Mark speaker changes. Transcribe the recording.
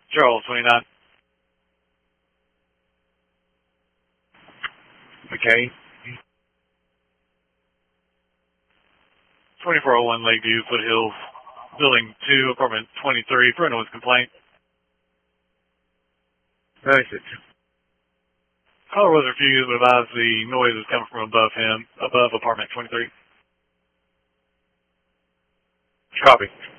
Speaker 1: Charles, 29.
Speaker 2: Okay.
Speaker 1: 2401 Lakeview, Foothills, Building 2, Apartment 23, for a noise complaint.
Speaker 2: Who is it?
Speaker 1: Caller was refused, but advised the noise is coming from above him, above Apartment 23.
Speaker 2: Copy.